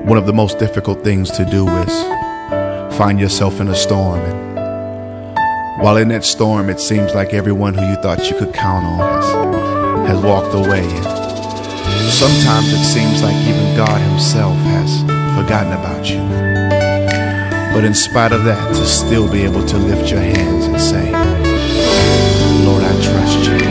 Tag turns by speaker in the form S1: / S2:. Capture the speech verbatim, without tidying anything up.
S1: One of the most difficult things to do is find yourself in a storm, and while in that storm it seems like everyone who you thought you could count on has, has walked away, and sometimes it seems like even God himself has forgotten about you. But in spite of that, to still be able to lift your hands and say, Lord, I trust you.